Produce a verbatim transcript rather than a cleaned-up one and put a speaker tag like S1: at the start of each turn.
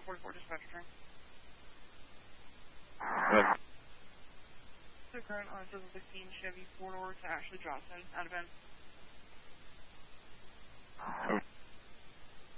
S1: one forty-four dispatch turn.
S2: Right.
S1: The current on seven fifteen Chevy four-door to Ashley Johnson, out of end.
S2: Okay.